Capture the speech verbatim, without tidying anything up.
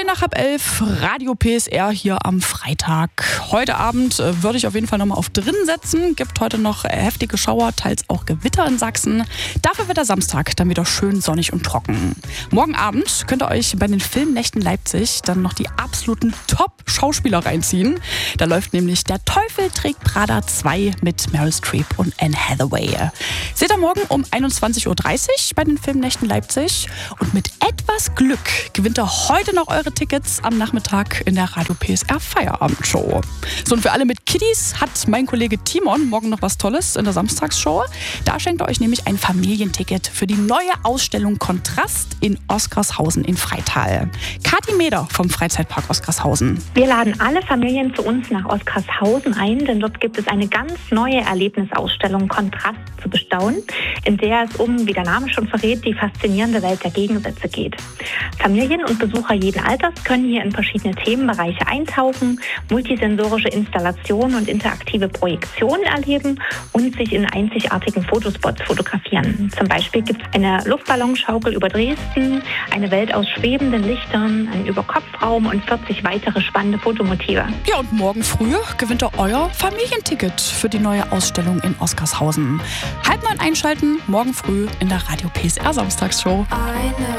zehn nach halb elf, Radio P S R hier am Freitag. Heute Abend äh, würde ich auf jeden Fall nochmal auf drin setzen. Gibt heute noch äh, heftige Schauer, teils auch Gewitter in Sachsen. Dafür wird der Samstag dann wieder schön sonnig und trocken. Morgen Abend könnt ihr euch bei den Filmnächten Leipzig dann noch die absoluten Top-Schauspieler reinziehen. Da läuft nämlich Der Teufel trägt Prada zwei mit Meryl Streep und Anne Hathaway. Seht ihr morgen um einundzwanzig Uhr dreißig bei den Filmnächten Leipzig. Und mit etwas Glück gewinnt ihr heute noch eure Tickets am Nachmittag in der Radio P S R Feierabendshow. So, und für alle mit Kiddies hat mein Kollege Timon morgen noch was Tolles in der Samstagsshow. Da schenkt er euch nämlich ein Familienticket für die neue Ausstellung Kontrast in Oskarshausen in Freital. Kathi Meder vom Freizeitpark Oskarshausen. Wir laden alle Familien zu uns nach Oskarshausen ein, denn dort gibt es eine ganz neue Erlebnisausstellung Kontrast zu bestaunen, in der es um, wie der Name schon verrät, die faszinierende Welt der Gegensätze geht. Familien und Besucher jeden Alters können hier in verschiedene Themenbereiche eintauchen, multisensorische Installationen und interaktive Projektionen erleben und sich in einzigartigen Fotospots fotografieren. Zum Beispiel gibt es eine Luftballonschaukel über Dresden, eine Welt aus schwebenden Lichtern, einen Überkopfraum und vierzig weitere spannende Fotomotive. Ja, und morgen früh gewinnt ihr euer Familienticket für die neue Ausstellung in Oskarshausen. Halb neun einschalten, morgen früh in der Radio P S R Samstagsshow.